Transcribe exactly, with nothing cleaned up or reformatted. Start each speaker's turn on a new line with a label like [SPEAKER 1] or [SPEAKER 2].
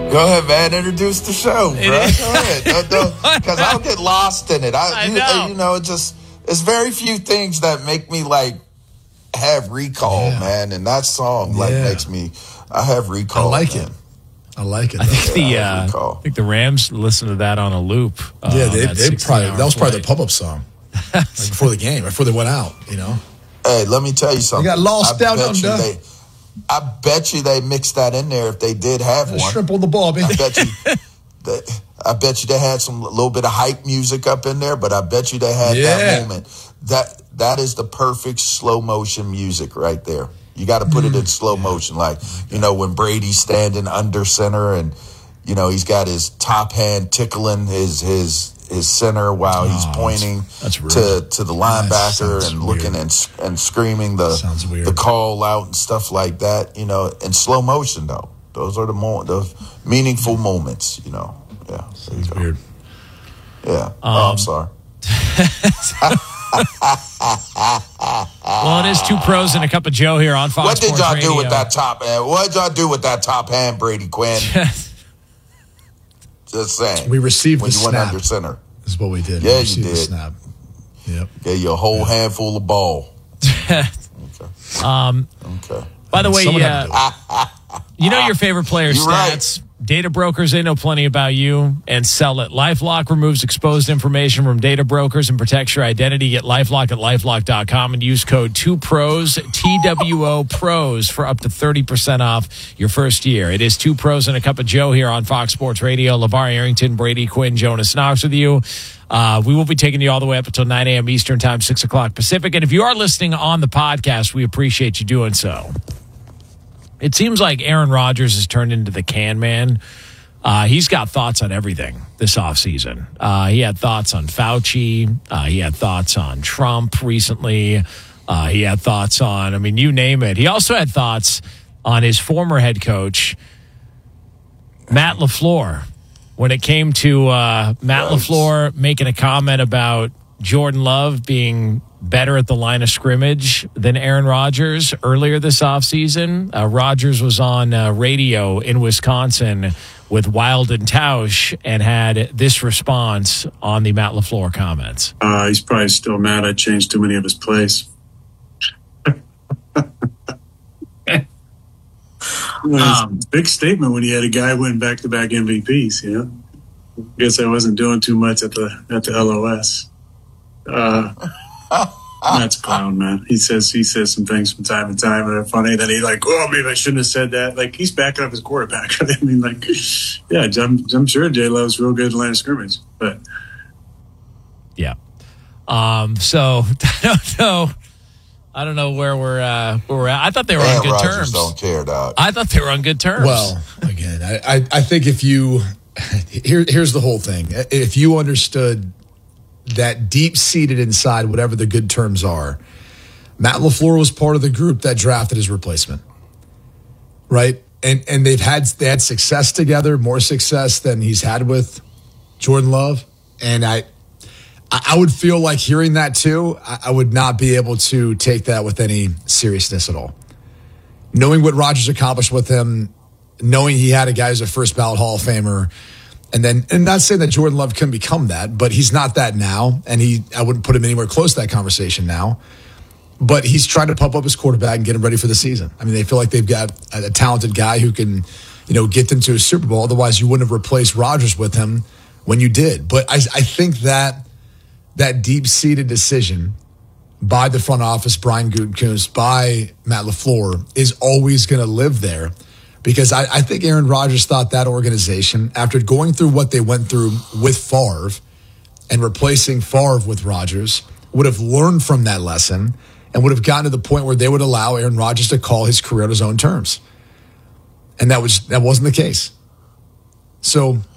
[SPEAKER 1] Go ahead, man. Introduce the show, bro. Go ahead. Because I'll get lost in it. I,
[SPEAKER 2] I
[SPEAKER 1] you,
[SPEAKER 2] know.
[SPEAKER 1] You know, it just, it's very few things that make me, like, have recall, yeah. man. And that song, like, yeah. makes me, I have recall.
[SPEAKER 3] I like
[SPEAKER 1] man.
[SPEAKER 3] it. I like it.
[SPEAKER 2] I think
[SPEAKER 1] yeah,
[SPEAKER 2] the, I, uh, I think the Rams listen to that on a loop. Uh,
[SPEAKER 3] yeah, they, they probably, that was
[SPEAKER 2] flight.
[SPEAKER 3] probably their pump-up song. Like before the game, before they went out, you know?
[SPEAKER 1] Hey, let me tell you something.
[SPEAKER 3] They got lost
[SPEAKER 1] I
[SPEAKER 3] down
[SPEAKER 1] bet
[SPEAKER 3] under.
[SPEAKER 1] You they, I bet you they mixed that in there if they did have one.
[SPEAKER 3] Shrimp on the ball, baby.
[SPEAKER 1] I bet you. They, I bet you they had some little bit of hype music up in there, but I bet you they had
[SPEAKER 3] yeah.
[SPEAKER 1] that moment. That that is the perfect slow motion music right there. You got to put mm. it in slow yeah. motion, like you know when Brady's standing under center and you know he's got his top hand tickling his his. his center while oh, he's pointing
[SPEAKER 3] that's, that's
[SPEAKER 1] to, to the linebacker and looking
[SPEAKER 3] weird.
[SPEAKER 1] and and screaming the the call out and stuff like that, you know, in slow motion though. Those are the mo- those meaningful moments, you know. Yeah.
[SPEAKER 3] Sounds weird.
[SPEAKER 1] Yeah. Um, oh, I'm sorry.
[SPEAKER 2] Well, it is two pros and a cup of Joe here on Fox
[SPEAKER 1] What did
[SPEAKER 2] Sports
[SPEAKER 1] y'all
[SPEAKER 2] Radio.
[SPEAKER 1] do with that top hand? What did y'all do with that top hand, Brady Quinn? Just saying.
[SPEAKER 3] We received
[SPEAKER 1] when
[SPEAKER 3] the
[SPEAKER 1] you
[SPEAKER 3] snap.
[SPEAKER 1] went under center.
[SPEAKER 3] This is what we did.
[SPEAKER 1] Yeah,
[SPEAKER 3] we
[SPEAKER 1] you did.
[SPEAKER 3] The snap. Yep.
[SPEAKER 1] Gave you a whole yeah. handful of ball.
[SPEAKER 2] okay. Um,
[SPEAKER 1] okay.
[SPEAKER 2] By the way, uh, you know your favorite player's
[SPEAKER 1] You're
[SPEAKER 2] stats.
[SPEAKER 1] Right.
[SPEAKER 2] Data brokers, they know plenty about you and sell it. LifeLock removes exposed information from data brokers and protects your identity. Get LifeLock at LifeLock dot com and use code two pros, T W O pros, for up to thirty percent off your first year. It is two pros and a cup of Joe here on Fox Sports Radio. LeVar Arrington, Brady Quinn, Jonas Knox with you. Uh, we will be taking you all the way up until nine a.m. Eastern Time, six o'clock Pacific. And if you are listening on the podcast, we appreciate you doing so. It seems like Aaron Rodgers has turned into the can man. Uh, he's got thoughts on everything this offseason. Uh, he had thoughts on Fauci. Uh, he had thoughts on Trump recently. Uh, he had thoughts on, I mean, you name it. He also had thoughts on his former head coach, Matt LaFleur, when it came to uh, Matt LaFleur making a comment about Jordan Love being better at the line of scrimmage than Aaron Rodgers earlier this offseason. Uh, Rodgers was on uh, radio in Wisconsin with Wild and Tausch and had this response on the Matt LaFleur comments.
[SPEAKER 4] Uh, he's probably still mad I changed too many of his plays. um, big statement when he had a guy win back-to-back M V Ps, you know? I guess I wasn't doing too much at the at the L O S. Uh, Matt's a clown, man. He says he says some things from time to time that are funny. Then he's like, "Oh, maybe I shouldn't have said that." Like he's backing up his quarterback. I mean, like, yeah, I'm, I'm sure J Love's real good at line of scrimmage, but
[SPEAKER 2] yeah. Um. So I don't know. I don't know where we're uh, where we're at. I thought they were
[SPEAKER 1] Man,
[SPEAKER 2] on good
[SPEAKER 1] Rodgers
[SPEAKER 2] terms.
[SPEAKER 1] Don't care, dog.
[SPEAKER 2] I thought they were on good terms.
[SPEAKER 3] Well, again, I, I, I think if you here here's the whole thing. If you understood that deep seated inside whatever the good terms are, Matt LaFleur was part of the group that drafted his replacement, right? And and they've had they had success together, more success than he's had with Jordan Love. And I I would feel like hearing that too, I would not be able to take that with any seriousness at all. Knowing what Rodgers accomplished with him, knowing he had a guy who's a first ballot Hall of Famer, and then, and not saying that Jordan Love can become that, but he's not that now, and he, I wouldn't put him anywhere close to that conversation now. But he's trying to pump up his quarterback and get him ready for the season. I mean, they feel like they've got a, a talented guy who can, you know, get them to a Super Bowl. Otherwise, you wouldn't have replaced Rodgers with him when you did. But I, I think that that deep-seated decision by the front office, Brian Gutekunst, by Matt LaFleur, is always going to live there. Because I, I think Aaron Rodgers thought that organization, after going through what they went through with Favre and replacing Favre with Rodgers, would have learned from that lesson and would have gotten to the point where they would allow Aaron Rodgers to call his career on his own terms. And that was that wasn't the case. So